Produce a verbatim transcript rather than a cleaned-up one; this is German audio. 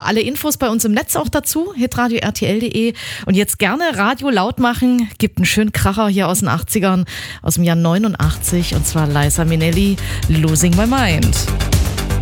alle Infos bei uns im Netz auch dazu, hitradio r t l punkt d e. Und jetzt gerne Radio laut machen. Gibt einen schönen Kracher hier aus den achtzigern, aus dem Jahr neunundachtzig. Und zwar Liza Minnelli, Losing My Mind.